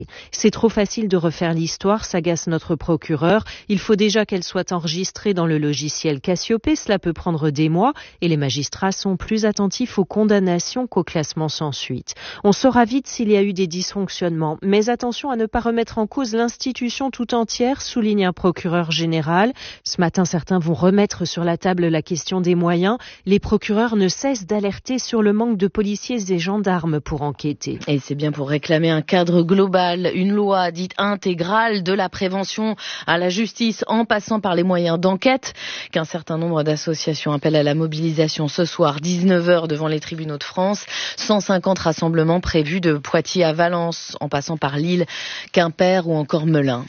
C'est trop facile de refaire l'histoire, s'agace notre procureur. Il faut déjà qu'elle soit enregistrée dans le logiciel Cassiopée. Cela peut prendre des mois et les magistrats sont plus attentifs aux condamnations qu'au classement sans suite. On saura vite s'il y a eu des dysfonctionnements. Mais attention à ne pas remettre en cause l'institution tout entière, souligne un procureur général. Ce matin, certains vont remettre sur la table la question des moyens. Les procureurs ne cessent d'alerter sur le manque de policiers et gendarmes pour enquêter. Et c'est bien pour réclamer un cadre global, une loi dite intégrale de la prévention à la justice en passant par les moyens d'enquête qu'un certain nombre d'associations appellent à la mobilisation ce soir 19h devant les tribunaux de France. 150 rassemblements prévus de Poitiers à Valence en passant par Lille, Quimper ou encore Melun.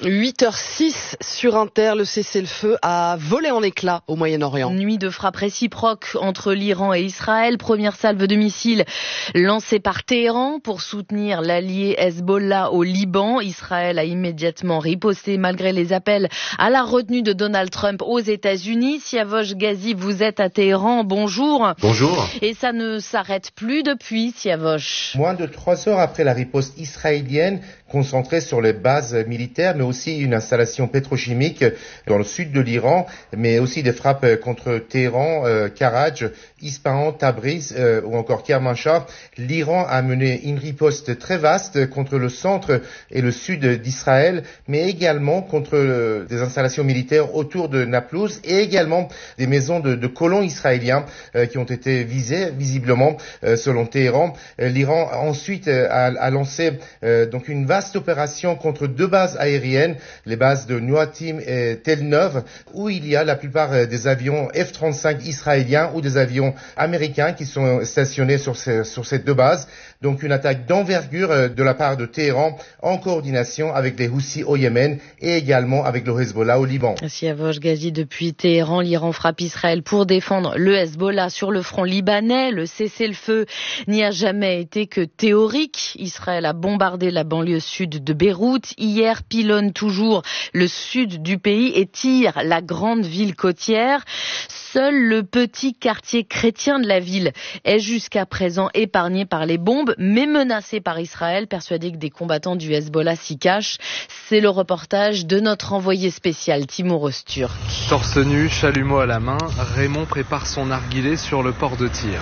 8h06 sur Inter, le cessez-le-feu a volé en éclats au Moyen-Orient. Nuit de frappes réciproques entre l'Iran et Israël. Première salve de missiles lancée par Téhéran pour soutenir l'allié Hezbollah au Liban. Israël a immédiatement riposté malgré les appels à la retenue de Donald Trump aux États-Unis. Siavosh Ghazi, vous êtes à Téhéran. Bonjour. Bonjour. Et ça ne s'arrête plus depuis, Siavosh. Moins de 3 heures après la riposte israélienne concentrée sur les bases militaires, mais aussi une installation pétrochimique dans le sud de l'Iran, mais aussi des frappes contre Téhéran, Karaj, Ispahan, Tabriz ou encore Kermanshah. L'Iran a mené une riposte très vaste contre le centre et le sud d'Israël, mais également contre des installations militaires autour de Naplouse et également des maisons de colons israéliens qui ont été visées, visiblement, selon Téhéran. L'Iran ensuite a lancé donc une vaste opération contre 2 bases aériennes, les bases de Nouatim et Tel Nov, où il y a la plupart des avions F-35 israéliens ou des avions américains qui sont stationnés sur ces 2 bases. Donc une attaque d'envergure de la part de Téhéran en coordination avec les Houthis au Yémen et également avec le Hezbollah au Liban. Siavosh Ghazi, depuis Téhéran, l'Iran frappe Israël pour défendre le Hezbollah sur le front libanais. Le cessez-le-feu n'y a jamais été que théorique. Israël a bombardé la banlieue sud de Beyrouth. Hier, pilonne toujours le sud du pays et tire la grande ville côtière. Seul le petit quartier chrétien de la ville est jusqu'à présent épargné par les bombes, mais menacé par Israël, persuadé que des combattants du Hezbollah s'y cachent. C'est le reportage de notre envoyé spécial, Timur Öztürk. Torse nu, chalumeau à la main, Raymond prépare son narguilé sur le port de Tyr.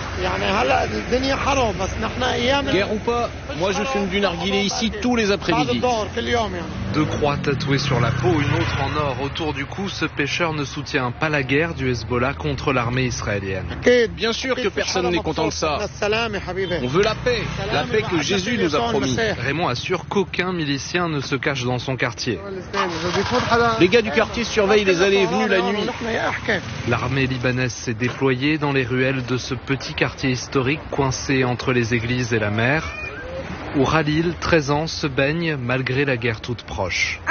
Guerre ou pas, moi je fume du narguilé ici tous les après-midi. 2 croix tatouées sur la peau, une autre en or autour du cou. Ce pêcheur ne soutient pas la guerre du Hezbollah contre l'armée israélienne. Bien sûr que personne n'est content de ça. On veut la paix que Jésus nous a promis. Raymond assure qu'aucun milicien ne se cache dans son quartier. Les gars du quartier surveillent les allées et venues la nuit. L'armée libanaise s'est déployée dans les ruelles de ce petit quartier historique coincé entre les églises et la mer, où Khalil, 13 ans, se baigne malgré la guerre toute proche.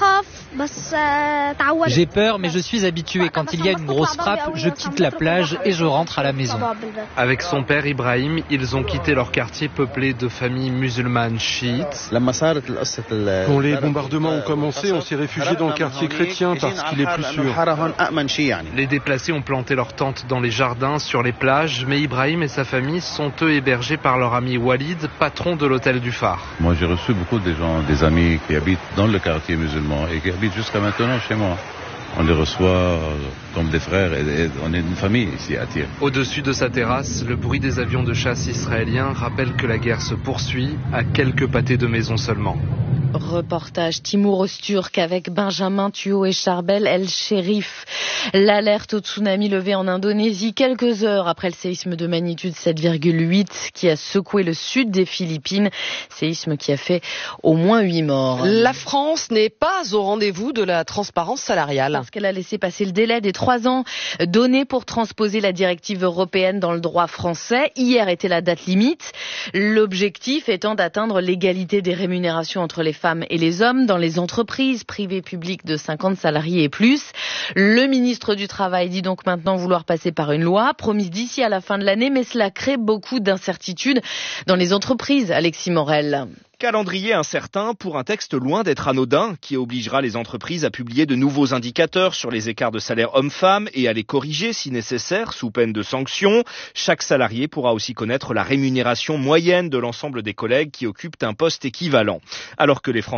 J'ai peur, mais je suis habitué. Quand il y a une grosse frappe, je quitte la plage et je rentre à la maison. Avec son père Ibrahim, ils ont quitté leur quartier peuplé de familles musulmanes chiites. Quand les bombardements ont commencé, on s'est réfugié dans le quartier chrétien parce qu'il est plus sûr. Les déplacés ont planté leurs tentes dans les jardins, sur les plages, mais Ibrahim et sa famille sont eux hébergés par leur ami Walid, patron de l'hôtel du Phare. Moi j'ai reçu beaucoup de gens, des amis qui habitent dans le quartier musulman et qui habitent jusqu'à maintenant chez moi. On les reçoit comme des frères et on est une famille ici à Tyr. Au-dessus de sa terrasse, le bruit des avions de chasse israéliens rappelle que la guerre se poursuit à quelques pâtés de maison seulement. Reportage Timur Öztürk avec Benjamin Thuot et Charbel El Chérif. L'alerte au tsunami levée en Indonésie quelques heures après le séisme de magnitude 7,8 qui a secoué le sud des Philippines. Séisme qui a fait au moins 8 morts. La France n'est pas au rendez-vous de la transparence salariale. Parce qu'elle a laissé passer le délai des 3 ans donné pour transposer la directive européenne dans le droit français. Hier était la date limite. L'objectif étant d'atteindre l'égalité des rémunérations entre les femmes et les hommes dans les entreprises privées publiques de 50 salariés et plus. Le ministre du Travail dit donc maintenant vouloir passer par une loi promise d'ici à la fin de l'année, mais cela crée beaucoup d'incertitudes dans les entreprises, Alexis Morel. Calendrier incertain pour un texte loin d'être anodin qui obligera les entreprises à publier de nouveaux indicateurs sur les écarts de salaire hommes-femmes et à les corriger si nécessaire sous peine de sanctions. Chaque salarié pourra aussi connaître la rémunération moyenne de l'ensemble des collègues qui occupent un poste équivalent. Alors que les Français